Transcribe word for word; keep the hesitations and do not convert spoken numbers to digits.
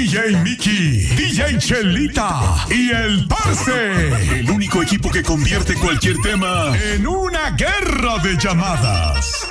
D J Mickey, D J Chelita y el Parce. El único equipo que convierte cualquier tema en una guerra de llamadas.